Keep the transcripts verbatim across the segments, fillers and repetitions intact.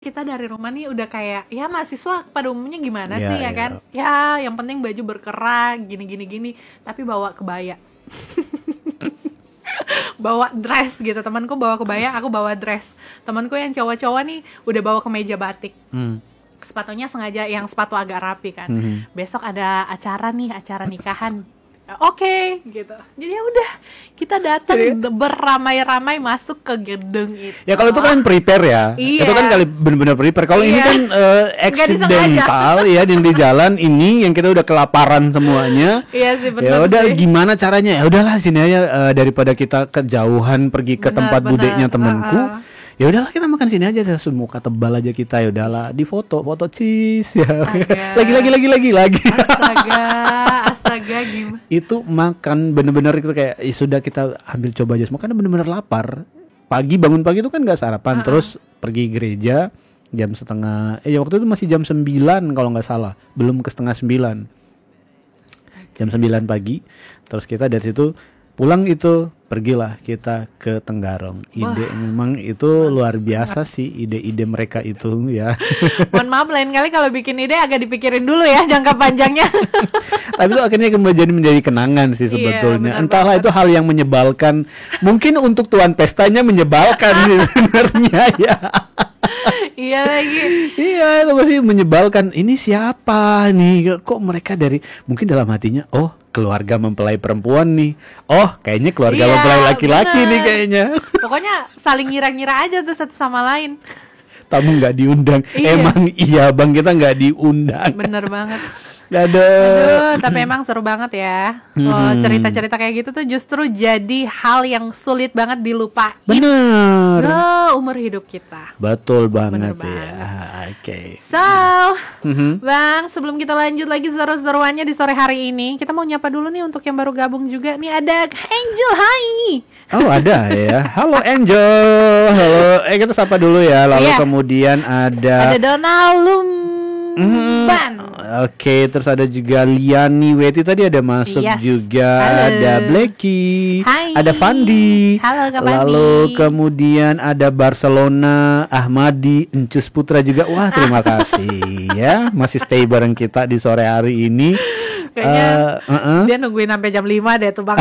Kita dari rumah nih udah kayak ya mahasiswa pada umumnya gimana Iya, sih ya iya. kan? Ya yang penting baju berkerah gini-gini gini, tapi bawa kebaya. Bawa dress gitu. Temanku bawa kebaya, aku bawa dress. Temanku yang cowok-cowok nih udah bawa kemeja batik. Hmm. Sepatunya sengaja yang sepatu agak rapi kan. Hmm. Besok ada acara nih, acara nikahan. Oke, gitu. Jadi ya udah, kita datang Jadi- beramai-ramai masuk ke gedung itu. Ya kalau itu kan prepare ya, Iya. itu kan kali benar-benar prepare. Kalau ini Iya. kan eh, Nggak accidental ya di, di jalan ini yang kita udah kelaparan semuanya. Iya sih, benar Ya udah sih. gimana caranya? Ya udahlah sini aja eh, daripada kita kejauhan pergi ke Benar, tempat benar. budeknya temanku. Uh-uh. Ya udahlah kita makan sini aja deh, muka tebal aja kita. Ya udahlah di foto foto cheese ya. Astaga. lagi lagi lagi lagi lagi. Astaga, astaga gimana? Itu makan bener-bener itu kayak ya sudah kita ambil coba aja semua karena bener-bener lapar. Pagi bangun pagi itu kan nggak sarapan, Uh-uh. terus pergi gereja jam setengah eh ya waktu itu masih jam sembilan kalau nggak salah, belum ke setengah sembilan, jam sembilan pagi. Terus kita dari situ pulang itu pergilah kita ke Tenggarong. Ide Wah. memang itu luar biasa sih ide-ide mereka itu ya. Mohon maaf lain kali kalau bikin ide agak dipikirin dulu ya jangka panjangnya. Tapi itu akhirnya menjadi menjadi kenangan sih Iya, sebetulnya. benar Entahlah banget. itu hal yang menyebalkan. Mungkin untuk tuan pestanya menyebalkan sih sebenarnya ya. Iya lagi. Iya itu pasti menyebalkan. Ini siapa nih? Kok mereka dari mungkin dalam hatinya, oh keluarga mempelai perempuan nih. Oh kayaknya keluarga Iya, mempelai laki-laki benar. nih kayaknya. Pokoknya saling ngira-ngira aja tuh satu sama lain. Tamu nggak diundang. Iya. Emang iya bang kita nggak diundang. Bener banget. Gak ada. Aduh, tapi emang seru banget ya. Oh, Hmm. cerita-cerita kayak gitu tuh justru jadi hal yang sulit banget dilupain Bener. seumur hidup kita. Betul banget Bener ya. Oke. So, Mhm. Bang, sebelum kita lanjut lagi seru-seruannya di sore hari ini, kita mau nyapa dulu nih untuk yang baru gabung juga. Nih ada Angel, hai. Oh ada ya. Halo Angel. Halo. Eh kita sapa dulu ya. Lalu Iya. kemudian ada. Ada Donald Lumban. Oke, terus ada juga Liani Weti tadi ada masuk Yes. juga. Halo. Ada Blacky. Hai. Ada Fandi. Halo, Kak Fandi. Lalu kemudian ada Barcelona, Ahmadi, Encus Putra juga. Wah terima kasih ya masih stay bareng kita di sore hari ini. Kayaknya Eh, uh-uh. dia nungguin sampai jam lima deh tuh, Bang.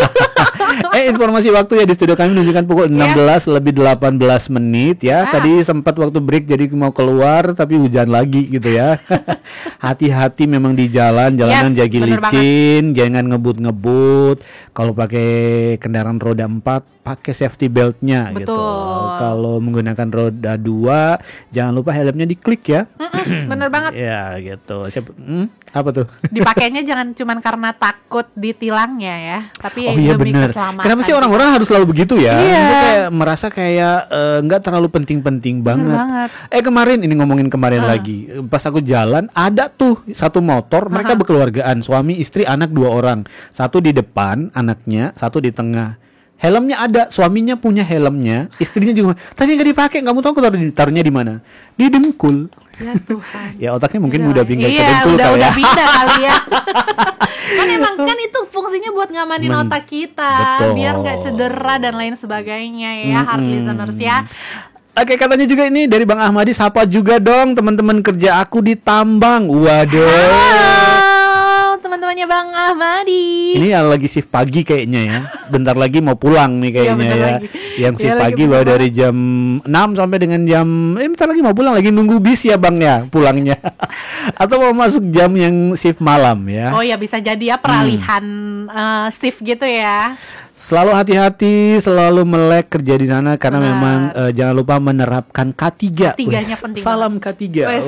Eh informasi waktu ya di studio kami menunjukkan pukul enam belas lebih delapan belas menit ya. Ah. Tadi sempat waktu break jadi mau keluar tapi hujan lagi gitu ya. Hati-hati memang di jalan, jalanan Yes, jagi bener licin, jangan ngebut-ngebut. Kalau pakai kendaraan roda empat pakai safety beltnya gitu. Betul. Kalau menggunakan roda dua jangan lupa helmnya diklik ya. Mm-mm, bener banget. Ya gitu. Siapa hmm? Apa tuh? Dipakainya jangan cuman karena takut ditilangnya ya, tapi Oh iya demi benar. keselamatan. Kenapa sih orang-orang harus selalu begitu ya? Iya. Itu kayak merasa kayak eh, nggak terlalu penting-penting banget. banget. Eh kemarin ini ngomongin kemarin lagi. Pas aku jalan ada tuh satu motor, mereka berkeluargaan, suami, istri, anak dua orang. Satu di depan, anaknya, satu di tengah. Helmnya ada, suaminya punya helmnya, istrinya juga. Tapi nggak dipakai, kamu tahu aku taruh taruhnya di mana? Di dengkul. Ya Tuhan. Ya otaknya mungkin Udah. udah pindah ke Iya, dengkul udah kali udah ya. pindah kali ya. Kan emang kan itu fungsinya buat ngamanin Men- otak kita, Betul. biar nggak cedera dan lain sebagainya ya, hard listeners ya. Oke, katanya juga ini dari Bang Ahmadi, sapa juga dong teman-teman kerja aku di tambang. Waduh. Halo teman-temannya Bang Ahmadi. Ini yang lagi shift pagi kayaknya ya. Bentar lagi mau pulang nih kayaknya bentar ya. lagi. Yang shift Iya, lagi pagi bener baru dari jam enam sampai dengan jam eh bentar lagi mau pulang, lagi nunggu bis ya Bang ya pulangnya. Atau mau masuk jam yang shift malam ya. Oh ya bisa jadi ya peralihan eh, shift gitu ya. Selalu hati-hati, selalu melek kerja di sana karena Benar. memang eh, jangan lupa menerapkan K tiga. K tiganya Wes, penting Salam K tiga. Wes.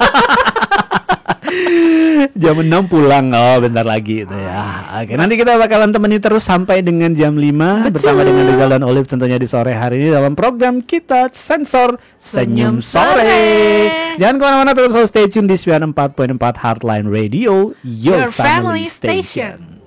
Jam enam pulang, oh bentar lagi itu ya. Oke, nanti kita bakalan temani terus sampai dengan jam lima Betul. bersama dengan Rizal dan Olive tentunya di sore hari ini dalam program kita Sensor Senyum Senyum Sore. Sore. Jangan kemana-mana, tetap selalu stay tune di sembilan puluh empat koma empat Heartline Radio, Your, Your family Family station. Station.